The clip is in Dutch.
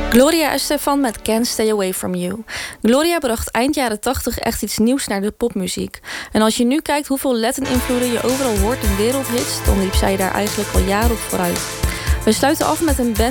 Gloria Estefan met Can't Stay Away From You. Gloria bracht eind jaren 80 echt iets nieuws naar de popmuziek. En als je nu kijkt hoeveel Latin-invloeden je overal hoort in wereldhits, dan liep zij daar eigenlijk al jaren op vooruit. We sluiten af met een band